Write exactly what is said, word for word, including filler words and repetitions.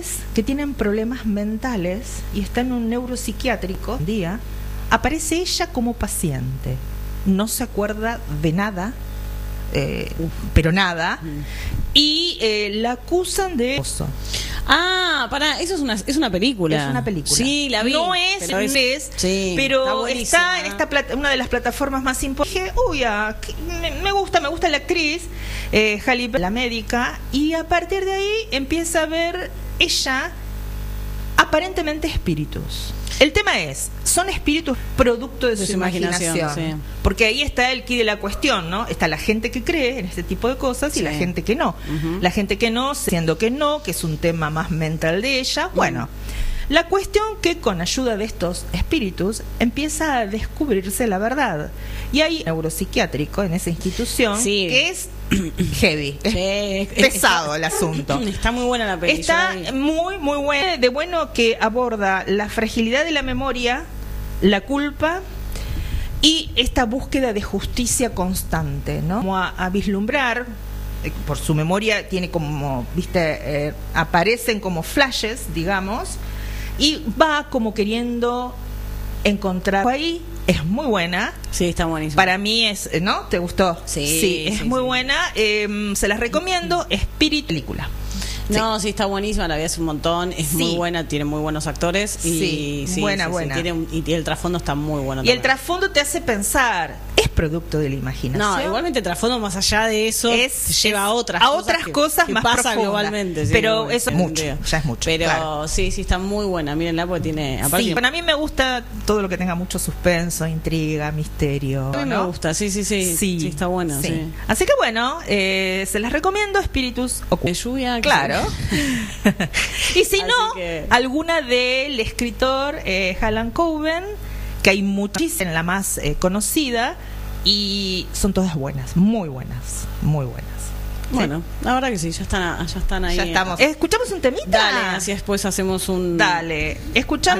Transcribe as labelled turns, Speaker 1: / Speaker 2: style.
Speaker 1: pacientes que tienen problemas mentales y están en un neuropsiquiátrico un día, aparece ella como paciente, no se acuerda de nada, eh, pero nada, y eh, la acusan de acoso.
Speaker 2: Ah, pará, eso es una, es una película.
Speaker 1: Es una película.
Speaker 2: Sí, la vi.
Speaker 1: No es
Speaker 2: pero
Speaker 1: en
Speaker 2: es,
Speaker 1: inglés,
Speaker 2: sí,
Speaker 1: pero
Speaker 2: está,
Speaker 1: está en esta plata, una de las plataformas más importantes. Dije, uy, ah, me, me gusta, me gusta la actriz, eh, Halle Berry, la médica, y a partir de ahí empieza a ver ella aparentemente espíritus. El tema es, son espíritus producto de, de su, su imaginación, imaginación sí. Porque ahí está el quid de la cuestión, ¿no? Está la gente que cree en este tipo de cosas y sí. La gente que no. Uh-huh. La gente que no, siendo que no, que es un tema más mental de ella. Uh-huh. Bueno, la cuestión que con ayuda de estos espíritus empieza a descubrirse la verdad. Y hay un neuropsiquiátrico en esa institución sí. Que es heavy, sí, es pesado está, el asunto.
Speaker 2: Está muy buena la película.
Speaker 1: Está muy, muy buena. De bueno que aborda la fragilidad de la memoria, la culpa y esta búsqueda de justicia constante, ¿no? Como a, a vislumbrar, eh, por su memoria tiene como, viste, eh, aparecen como flashes, digamos, y va como queriendo encontrar ahí. Es muy buena.
Speaker 2: Sí, está buenísima.
Speaker 1: Para mí es, ¿no? ¿Te gustó?
Speaker 2: Sí.
Speaker 1: Sí, es
Speaker 2: sí,
Speaker 1: muy
Speaker 2: sí.
Speaker 1: buena. Eh, se las recomiendo. Spirit película.
Speaker 2: No, sí. sí, está buenísima, la vi hace un montón, es sí. muy buena, tiene muy buenos actores y
Speaker 1: sí,
Speaker 2: sí,
Speaker 1: buena,
Speaker 2: sí,
Speaker 1: buena.
Speaker 2: Sí, tiene un, y el trasfondo está muy bueno.
Speaker 1: Y
Speaker 2: también.
Speaker 1: El trasfondo te hace pensar, es producto de la imaginación.
Speaker 2: No, igualmente el trasfondo más allá de eso
Speaker 1: es,
Speaker 2: te lleva
Speaker 1: es,
Speaker 2: a otras
Speaker 1: a
Speaker 2: cosas
Speaker 1: otras
Speaker 2: que,
Speaker 1: cosas
Speaker 2: que
Speaker 1: más
Speaker 2: pasa
Speaker 1: profundas.
Speaker 2: Globalmente. Sí,
Speaker 1: pero
Speaker 2: no,
Speaker 1: eso es mucho, ya es mucho.
Speaker 2: Pero
Speaker 1: claro.
Speaker 2: sí, sí está muy buena, mírenla porque tiene. Aparte
Speaker 1: sí,
Speaker 2: que,
Speaker 1: para mí me gusta todo lo que tenga mucho suspenso, intriga, misterio.
Speaker 2: A mí
Speaker 1: ¿no?
Speaker 2: me gusta, sí, sí, sí, sí, sí está bueno. Sí. Sí.
Speaker 1: Así que bueno, eh, se las recomiendo, Espíritus
Speaker 2: de lluvia,
Speaker 1: claro. Y si
Speaker 2: Así
Speaker 1: no,
Speaker 2: que...
Speaker 1: alguna del escritor eh, Harlan Coben, que hay muchísimas, en la más eh, conocida, y son todas buenas, muy buenas, muy buenas.
Speaker 2: Bueno, ¿sí? La verdad que sí, ya están, ya están ahí.
Speaker 1: Ya estamos. ¿Escuchamos un temita?
Speaker 2: Dale, así después hacemos un...
Speaker 1: Dale, escuchamos.